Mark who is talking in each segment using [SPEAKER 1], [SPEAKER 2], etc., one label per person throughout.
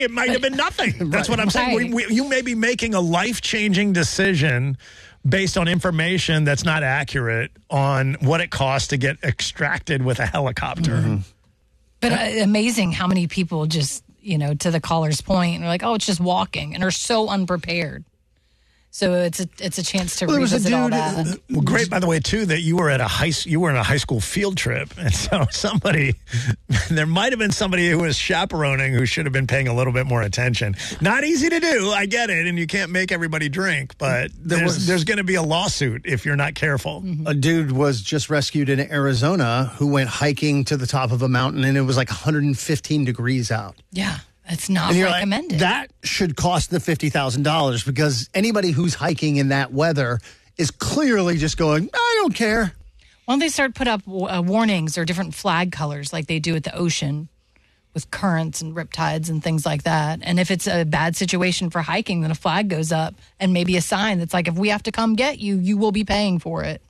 [SPEAKER 1] It might have been nothing. That's what I'm saying. You may be making a life-changing decision based on information that's not accurate on what it costs to get extracted with a helicopter.
[SPEAKER 2] Mm-hmm. But amazing how many people just, to the caller's point, are like, oh, it's just walking, and are so unprepared. So it's a chance to revisit all that.
[SPEAKER 1] Well, great, by the way, too, that you were in a high school field trip, and so there might have been somebody who was chaperoning who should have been paying a little bit more attention. Not easy to do, I get it, and you can't make everybody drink, but there's going to be a lawsuit if you're not careful.
[SPEAKER 3] Mm-hmm. A dude was just rescued in Arizona who went hiking to the top of a mountain, and it was like 115 degrees out.
[SPEAKER 2] Yeah. It's not recommended.
[SPEAKER 3] That should cost the $50,000 because anybody who's hiking in that weather is clearly just going, I don't care.
[SPEAKER 2] Why don't they start put up warnings or different flag colors like they do at the ocean with currents and riptides and things like that? And if it's a bad situation for hiking, then a flag goes up and maybe a sign that's like, if we have to come get you, you will be paying for it.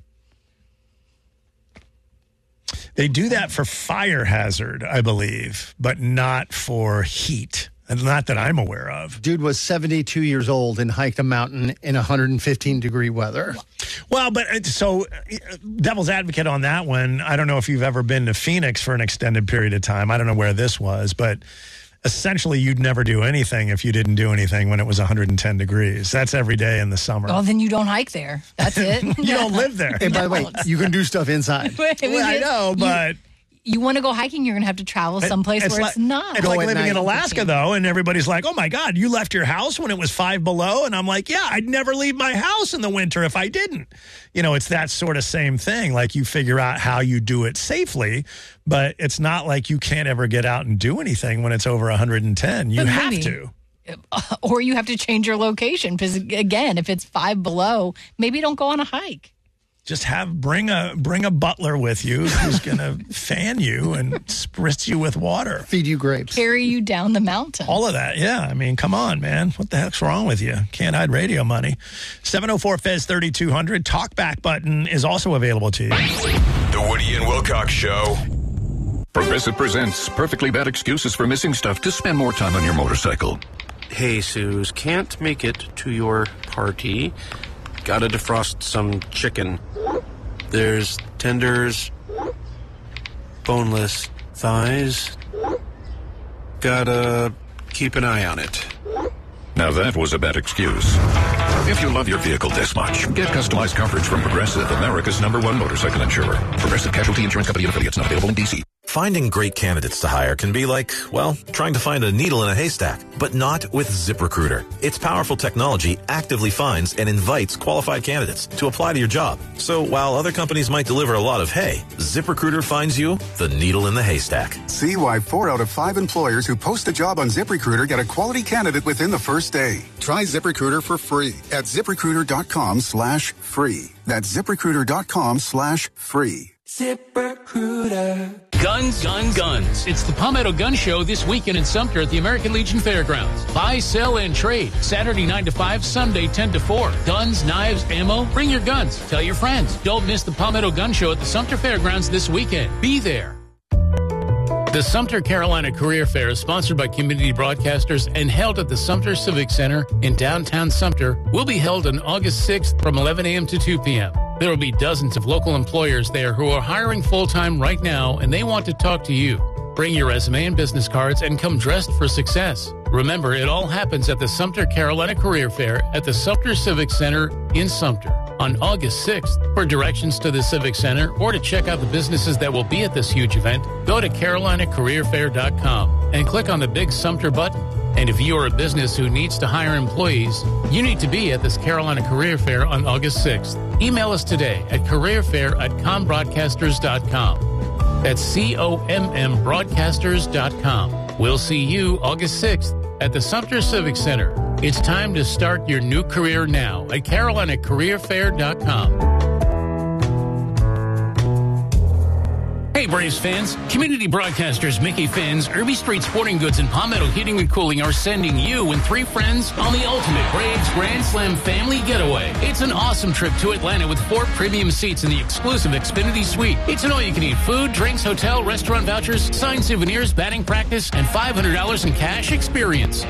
[SPEAKER 1] They do that for fire hazard, I believe, but not for heat. And not that I'm aware of.
[SPEAKER 3] Dude was 72 years old and hiked a mountain in 115-degree weather.
[SPEAKER 1] Well, but so devil's advocate on that one, I don't know if you've ever been to Phoenix for an extended period of time. I don't know where this was, but essentially you'd never do anything if you didn't do anything when it was 110 degrees. That's every day in the summer.
[SPEAKER 2] Well, then you don't hike there. That's it.
[SPEAKER 1] You don't live there.
[SPEAKER 3] Hey, by the way, you can do stuff inside.
[SPEAKER 1] I know, but...
[SPEAKER 2] You want to go hiking, you're going to have to travel someplace where it's not.
[SPEAKER 1] It's like living in Alaska, though, and everybody's like, oh, my God, you left your house when it was 5 below? And I'm like, yeah, I'd never leave my house in the winter if I didn't. It's that sort of same thing. Like, you figure out how you do it safely, but it's not like you can't ever get out and do anything when it's over 110. You have to.
[SPEAKER 2] Or you have to change your location because, again, if it's 5 below, maybe don't go on a hike.
[SPEAKER 1] Just bring a butler with you who's going to fan you and spritz you with water.
[SPEAKER 3] Feed you grapes.
[SPEAKER 2] Carry you down the mountain.
[SPEAKER 1] All of that, yeah. I mean, come on, man. What the heck's wrong with you? Can't hide radio money. 704-FEZ-3200. Talkback button is also available to you.
[SPEAKER 4] The Woody and Wilcox Show.
[SPEAKER 5] Progressive presents perfectly bad excuses for missing stuff to spend more time on your motorcycle.
[SPEAKER 6] Hey, Suze, can't make it to your party. Gotta defrost some chicken. There's tenders, boneless thighs. Gotta keep an eye on it.
[SPEAKER 5] Now that was a bad excuse. If you love your vehicle this much, get customized coverage from Progressive, America's #1 motorcycle insurer. Progressive Casualty Insurance Company and affiliates, not available in D.C.
[SPEAKER 7] Finding great candidates to hire can be like, well, trying to find a needle in a haystack, but not with ZipRecruiter. Its powerful technology actively finds and invites qualified candidates to apply to your job. So while other companies might deliver a lot of hay, ZipRecruiter finds you the needle in the haystack.
[SPEAKER 8] See why 4 out of 5 employers who post a job on ZipRecruiter get a quality candidate within the first day. Try ZipRecruiter for free at ZipRecruiter.com/free. That's ZipRecruiter.com/free.
[SPEAKER 9] ZipRecruiter. Guns. It's the Palmetto Gun Show this weekend in Sumter at the American Legion Fairgrounds. Buy, sell, and trade. Saturday 9 to 5, Sunday 10 to 4. Guns, knives, ammo. Bring your guns. Tell your friends. Don't miss the Palmetto Gun Show at the Sumter Fairgrounds this weekend. Be there. The Sumter Carolina Career Fair is sponsored by Community Broadcasters and held at the Sumter Civic Center in downtown Sumter. Will be held on August 6th from 11 a.m. to 2 p.m. There will be dozens of local employers there who are hiring full-time right now, and they want to talk to you. Bring your resume and business cards and come dressed for success. Remember, it all happens at the Sumter Carolina Career Fair at the Sumter Civic Center in Sumter on August 6th. For directions to the Civic Center or to check out the businesses that will be at this huge event, go to carolinacareerfair.com and click on the big Sumter button. And if you are a business who needs to hire employees, you need to be at this Carolina Career Fair on August 6th. Email us today at careerfair@combroadcasters.com. That's COMM We'll see you August 6th at the Sumter Civic Center. It's time to start your new career now at carolinacareerfair.com. Hey, Braves fans. Community broadcasters Mickey Finn's, Irby Street Sporting Goods, and Palmetto Heating and Cooling are sending you and 3 friends on the ultimate Braves Grand Slam family getaway. It's an awesome trip to Atlanta with 4 premium seats in the exclusive Xfinity Suite. It's an all-you-can-eat food, drinks, hotel, restaurant vouchers, signed souvenirs, batting practice, and $500 in cash experience.